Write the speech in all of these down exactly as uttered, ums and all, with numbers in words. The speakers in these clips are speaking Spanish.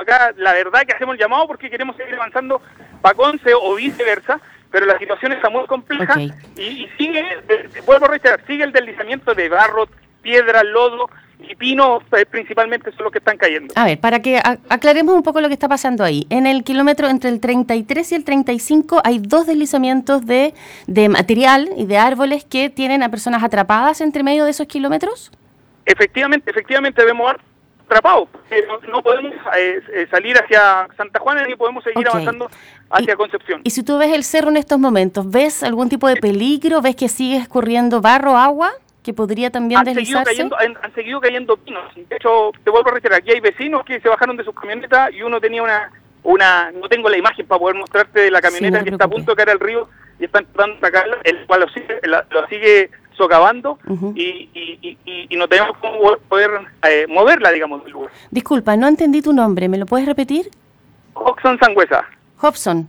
acá la verdad que hacemos el llamado porque queremos seguir avanzando para Conce o viceversa, pero la situación está muy compleja. Okay. y, y sigue, eh, vuelvo a reiterar, sigue el deslizamiento de barro, piedra, lodo y pino, eh, principalmente son los que están cayendo. A ver, para que a, aclaremos un poco lo que está pasando ahí. En el kilómetro entre el treinta y tres y el treinta y cinco hay dos deslizamientos de, de material y de árboles que tienen a personas atrapadas entre medio de esos kilómetros. Efectivamente, efectivamente vemos atrapados. Eh, no, no podemos eh, eh, salir hacia Santa Juana ni podemos seguir okay. avanzando hacia y, Concepción. Y si tú ves el cerro en estos momentos, ¿ves algún tipo de peligro? ¿Ves que sigue escurriendo barro, agua? Que podría también han deslizarse. Seguido cayendo, han, han seguido cayendo pinos. De hecho, te vuelvo a reiterar, aquí hay vecinos que se bajaron de sus camionetas y uno tenía una, una no tengo la imagen para poder mostrarte de la camioneta sí, no que está a punto de caer al río y están tratando de sacarla, el cual lo sigue, la, lo sigue socavando uh-huh. y, y, y, y no tenemos cómo poder eh, moverla, digamos, del lugar. Disculpa, no entendí tu nombre, ¿me lo puedes repetir? Hobson Sangüesa. Hobson.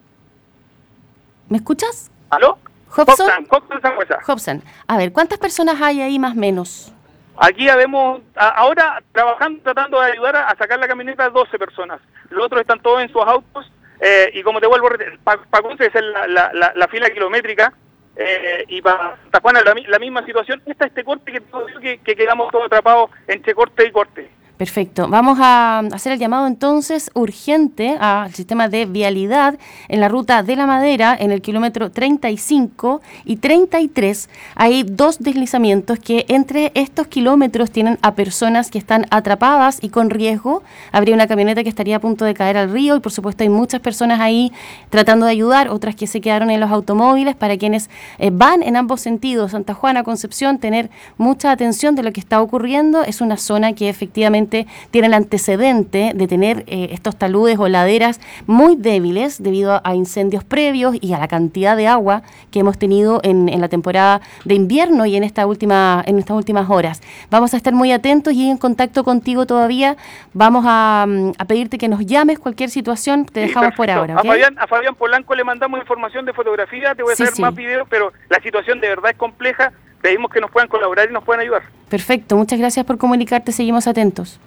¿Me escuchas? ¿Aló? Hobson, Hobson Sangüesa. Hobson. A ver, ¿cuántas personas hay ahí más o menos? Aquí habemos, a, ahora trabajando, tratando de ayudar a, a sacar la camioneta doce personas. Los otros están todos en sus autos eh, y como te vuelvo a repetir, para pa Conce es la, la, la, la fila kilométrica eh, y para Santa Juana la, la misma situación. Está este corte que, que, que quedamos todos atrapados entre corte y corte. Perfecto. Vamos a hacer el llamado entonces urgente al sistema de vialidad en la ruta de la Madera, en el kilómetro treinta y cinco y treinta y tres. Hay dos deslizamientos que entre estos kilómetros tienen a personas que están atrapadas y con riesgo. Habría una camioneta que estaría a punto de caer al río y por supuesto hay muchas personas ahí tratando de ayudar, otras que se quedaron en los automóviles. Para quienes eh, van en ambos sentidos, Santa Juana, Concepción, tener mucha atención de lo que está ocurriendo. Es una zona que efectivamente tiene el antecedente de tener eh, estos taludes o laderas muy débiles debido a, a incendios previos y a la cantidad de agua que hemos tenido en, en la temporada de invierno y en esta última en estas últimas horas. Vamos a estar muy atentos y en contacto contigo todavía. Vamos a, a pedirte que nos llames cualquier situación, te sí, dejamos perfecto. Por ahora. ¿Okay? A Fabián, a Fabián Polanco le mandamos información de fotografía, te voy a sí, hacer sí. más videos, pero la situación de verdad es compleja. Pedimos que nos puedan colaborar y nos puedan ayudar. Perfecto, muchas gracias por comunicarte, seguimos atentos.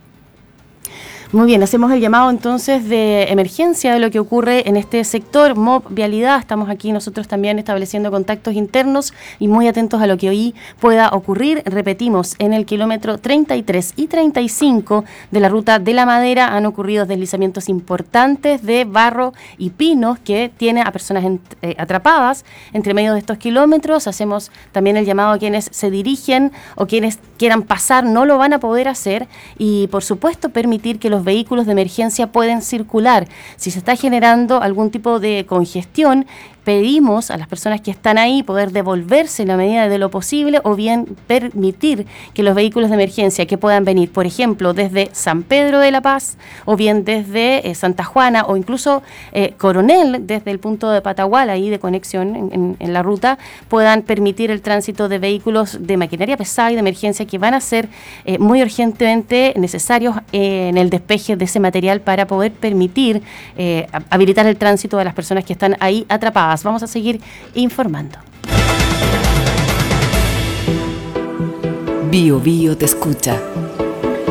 Muy bien, hacemos el llamado entonces de emergencia de lo que ocurre en este sector, M O B Vialidad. Estamos aquí nosotros también estableciendo contactos internos y muy atentos a lo que hoy pueda ocurrir. Repetimos, en el kilómetro treinta y tres y treinta y cinco de la ruta de la Madera han ocurrido deslizamientos importantes de barro y pinos que tiene a personas en, eh, atrapadas entre medio de estos kilómetros. Hacemos también el llamado a quienes se dirigen o quienes quieran pasar, no lo van a poder hacer y por supuesto permitir que los vehículos de emergencia pueden circular. Si se está generando algún tipo de congestión, pedimos a las personas que están ahí poder devolverse en la medida de lo posible o bien permitir que los vehículos de emergencia que puedan venir, por ejemplo, desde San Pedro de la Paz o bien desde eh, Santa Juana o incluso eh, Coronel, desde el punto de Patagual, ahí de conexión en, en, en la ruta, puedan permitir el tránsito de vehículos de maquinaria pesada y de emergencia que van a ser eh, muy urgentemente necesarios eh, en el despeje de ese material para poder permitir eh, habilitar el tránsito de las personas que están ahí atrapadas. Vamos a seguir informando. Bio Bio te escucha.